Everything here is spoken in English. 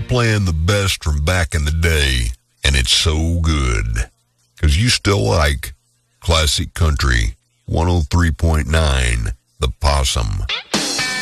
playing the best from back in the day, and it's so good. 'Cause you still like Classic Country 103.9, The Possum.